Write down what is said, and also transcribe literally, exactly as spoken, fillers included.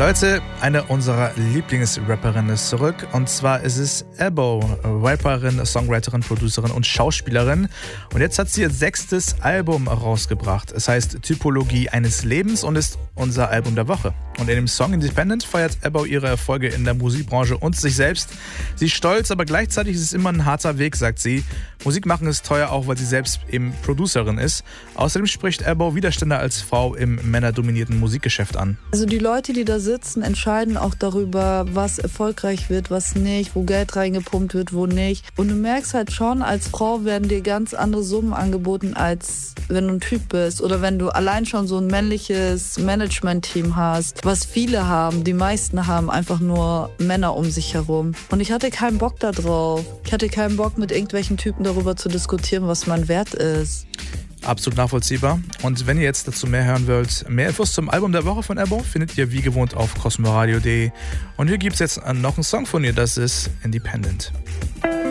Leute, eine unserer Lieblingsrapperinnen ist zurück. Und zwar ist es Ebo, Rapperin, Songwriterin, Producerin und Schauspielerin. Und jetzt hat sie ihr sechstes Album rausgebracht. Es heißt Typologie eines Lebens und ist unser Album der Woche. Und in dem Song Independent feiert Ebo ihre Erfolge in der Musikbranche und sich selbst. Sie ist stolz, aber gleichzeitig ist es immer ein harter Weg, sagt sie. Musik machen ist teuer, auch weil sie selbst eben Producerin ist. Außerdem spricht Ebo Widerstände als Frau im männerdominierten Musikgeschäft an. Also die Leute, die da sitzen, entscheiden auch darüber, was erfolgreich wird, was nicht, wo Geld reingepumpt wird, wo nicht. Und du merkst halt schon, als Frau werden dir ganz andere Summen angeboten, als wenn du ein Typ bist. Oder wenn du allein schon so ein männliches Management-Team hast, was viele haben. Die meisten haben einfach nur Männer um sich herum. Und ich hatte keinen Bock da drauf. Ich hatte keinen Bock, mit irgendwelchen Typen darüber zu diskutieren, was mein Wert ist. Absolut nachvollziehbar. Und wenn ihr jetzt dazu mehr hören wollt, mehr Infos zum Album der Woche von Ebo findet ihr wie gewohnt auf cosmoradio punkt de. Und hier gibt es jetzt noch einen Song von ihr, das ist Independent.